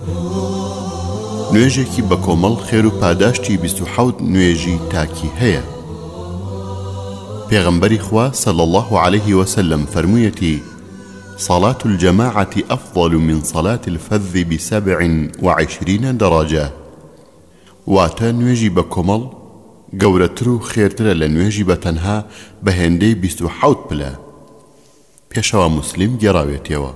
نوێژێکی بە کۆمەڵ خێر و پاداشتی 27 نوێژی تاکی هەیە. پێغەمبەری خوا صلی الله عليه وسلم فەرموویەتی: صلاة الجماعة أفضل من صلاة الفذ ب27 درجة. واتە نوێژی بە کۆمەڵ گەورەتر و خێرترە لە نوێژی بە تەنها بە هێندەی 27 پلە. پێشەوە موسلیم گێڕاوێتەوە.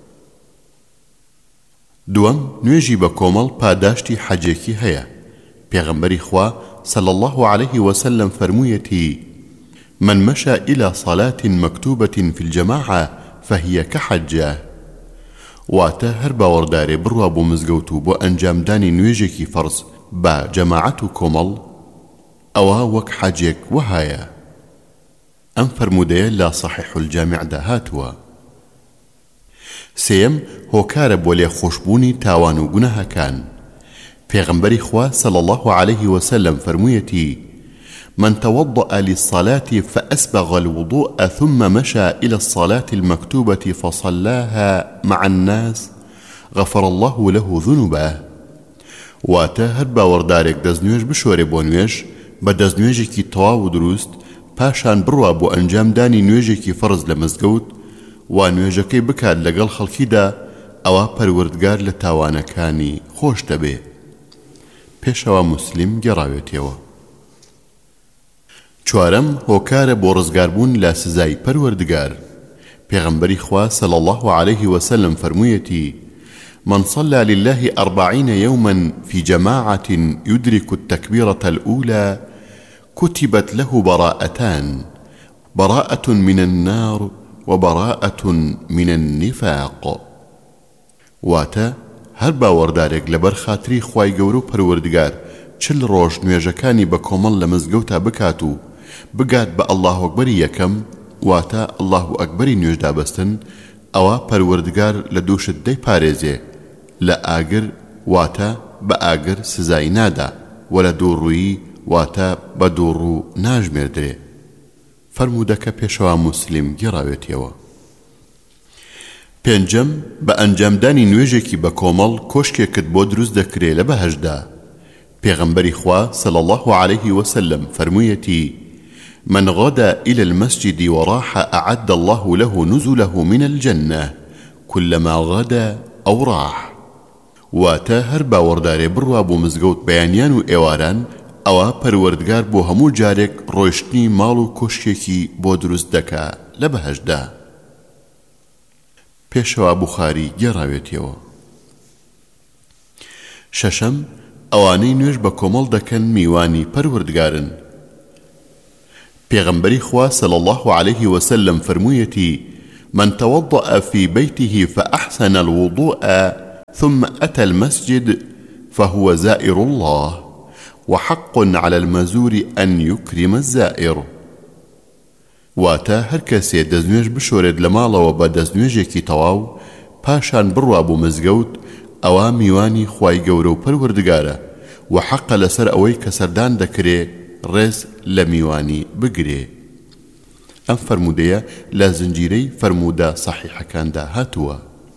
دووەم، نوێژی بە کۆمەڵ پاداشتی حەجێکی هەیە. پێغەمبەری خوا صلی الله عليه وسلم فەرموویەتی: من مشى إلى صلاة مكتوبة في الجماعة فهي كحجة. واتە هەر باوەڕدارێ بڕوا بۆ مزگەوت و بۆ ئەنجامدانی نوێژێکی فەرز با جەماعەت و کۆمەڵ، ئەوە وەک حەجێک وهایە. ئەم فەرموودەیە لا صحیح الجامعدا هاتووە. سێیەم، هۆکارە بۆ لێخۆشبوونی تاوان و گوناهەکان. پێغەمبەری خوا صلی الله عليه وسلم فەرموویەتی: من توضأ للصلاة فأسبغ الوضوء ثم مشى إلى الصلاة المكتوبة فصلاها مع الناس غفر الله له ذنوبه. واتە هەر باوەڕدارێک دەستنوێژ بشۆرێ بۆ نوێژ بە دەستنوێژێکی تەواو و دروست، پاشان بڕوا بۆ ئەنجامدانی نوێژێکی فەرز لە مزگەوت و نوێژەکەی بکات لەگەڵ خەڵکیدا، ئەوە پەروەردگار لە تاوانەکانی خۆش دەبێ. پێشەوە موسلیم گێڕاوێتەوە. چوارەم، هۆکارە بۆ ڕزگاربوون لە سزای پەروەردگار. پێغەمبەری خوا صلی الله عليه وسلم فەرموویەتی: من صلى لله 40 يوما في جماعة يدرك التكبيرة الأولى كتبت له براءتان، براءة من النار وبراءة من النفاق. واتە هەر باوەڕدارێک لەبەر خاتری خوای گەورە و پەروەردگار 40 ڕۆژ نوێژەکانی بە کۆمەڵ لە مزگەوتا بکات و بگات بە ئەڵڵاهو ئەکبەری یەکەم، واتە ئەڵڵاهو ئەکبەری نوێژدا بەستن، ئەوە پەروەردگار لە دووشت دەی پارێزێ، لە ئاگر واتە بە ئاگر سزای نادا، و لە دووڕوویی واتە بە دووڕوو ناژمێردرێ. فەرموودەکە پێشەوە موسلیم گێڕاوێتەوە. پێنجەم، بە ئەنجامدانی نوێژێکی بە کۆمەڵ کۆشکێکت بۆ دروست دەکرێ لە بەهەشدا. پێغەمبەری خوا صلی الله عليه وسلم فەرموویەتی: من غدا إلى المسجد وراح أعد الله له نزله من الجنة كلما غدا أو راح. واتە هەر باوەڕدارێ بڕوا بۆ مزگەوت بەیانیان و ئێواران، ئەوە پەروەردگار بۆ هەموو جارێک ڕۆیشتنی ماڵ و کۆشکێکی بۆ دروست دەکا لە بەهەشدا. پێشەوە بوخاری گێڕاوێتەوە. شەشەم، ئەوانەی نوێژ بە کۆمەڵ دەکەن میوانی پەروەردگارن. پێغەمبەری خوا صلی الله عليه وسلم فەرموویەتی: من توضأ في بيته فأحسن الوضوء ثم أتى المسجد فهو زائر الله وحق على المزور أن يكرم الزائر. واتە هەر کەسێ دەستنوێژ بشۆرێت لە ماڵەوە بە دەستنوێژێکی تەواو، پاشان بڕوا بۆ مزگەوت، ئەوە میوانی خوای گەورە و پەروەردگارە و حەقە لەسەر ئەوەی کە سەردان دەکرێ ڕێز لە میوانی بگرێ. ئەم فەرموودەیە لە زنجیرەی فەرموودە سەحیحەکاندا هاتووە.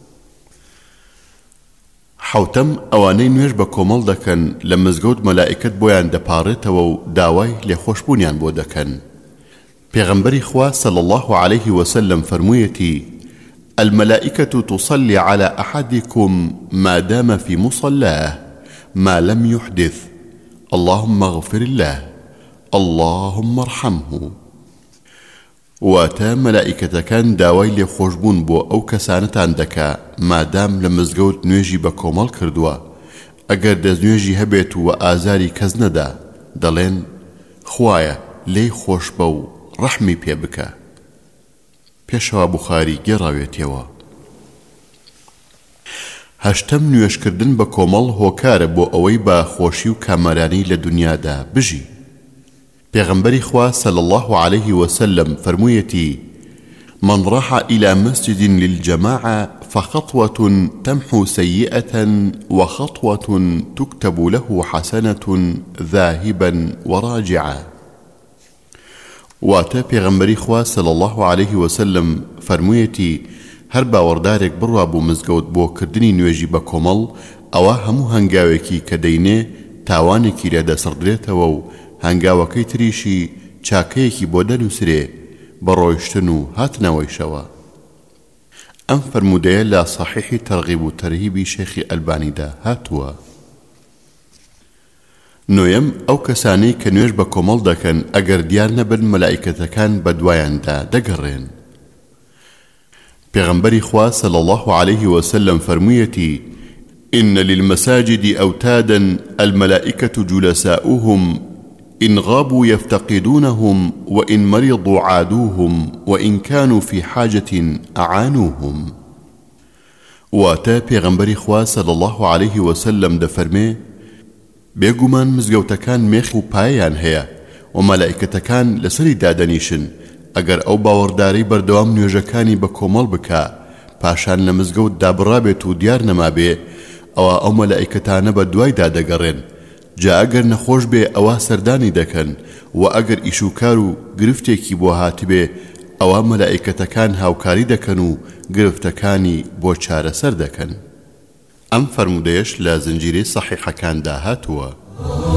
حەوتەم، ئەوانەی نوێژ بە کۆمەڵ دەکەن لە مزگەوت مەلائیکەت بۆیان دەپاڕێتەوە و داوای لێخۆشبوونیان بۆ دەکەن. پێغەمبەری خوا صلی الله عليه وسلم فەرموویەتی: الملائكة تصلي على أحدكم ما دام في مصلاه ما لم يحدث اللهم اغفر له اللهم ارحمه. واتە مەلائیکەتەکان داوای لێخۆشبوون بۆ ئەو کەسانەتان دەکا مادام لە مزگەوت نوێژی بە کۆمەڵ کردووە، ئەگەر دەستنوێژی هەبێت و ئازاری کەس نەدا، دەڵێن خوایە لێی خۆش بە و ڕەحمی پێ بکە. پێشەوە بوخاری گێڕاوێتەوە. هەشتەم، نوێژکردن بە کۆمەڵ هۆکارە بۆ ئەوەی بە خۆشی و کامەرانی لە دنیادا بژی. پێغەمبەری خوا صلی الله عليه وسلم فەرموویەتی: من راح إلى مسجد للجماعة فخطوة تمحو سيئة وخطوة تكتب له حسنة ذاهبا وراجعة. واتە پێغەمبەری خوا صلی الله عليه وسلم فەرموویەتی: هەر باوەڕدارێک بڕوا بۆ مزگەوت بۆ کردنی نوێژی بە کۆمەڵ، ئەوە هەموو هەنگاوێکی کە دەینێ تاوانێکی لێدەسڕدرێتەوە و هەنگاوەکەی تریشی چاکەیەکی بۆ دەنووسرێ بە ڕۆیشتن و هاتنەوەیشەوە. ئەم فەرمودەیە لە صحیحی تەرغیب و تەرهیبی شێخی ئەلبانیدا هاتووە. نۆیەم ئەو کەسانەی کە نوێژ بە کۆمەڵ دەکەن ئەگەر دیار نەبن مەلائیکەتەکان بە دوایاندا دەگەڕێن. پێغەمبەری خوا صلی الله عليه وسلم فەرموویەتی: إن للمساجد أوتادا الملائكة جلساؤهم إن غابوا يفتقدونهم وإن مرضوا عادوهم وإن كانوا في حاجة أعانوهم. واتا پێغەمبەری خوا صلی الله عليه وسلم دەفەرمێ: بێگومان مزگەوتەکان مێخ و پایان هەیە و مەلائیکەتەکان لەسەری دادەنیشن ئەگەر ئەو باوەڕدارەی بەردەوام نوێژەکانی بە کۆمەڵ بکە پاشان لە مزگەوت دابڕابێت و دیار نەمابێ ئەوە ئەو مەلائیکەتانە بە دوایدا دەگەڕێن. جا ئەگەر نەخۆش بێ ئەوە سەردانی دەکەن و ئەگەر ئیشوکار و گرفتێکی بۆ هاتبێ ئەوە مەلائیکەتەکان هاوکاری دەکەن و گرفتەکانی بۆ چارەسەر دەکەن. ئەم فەرمودەیەش لە زنجیرەی سەحیحەکاندا هاتووە.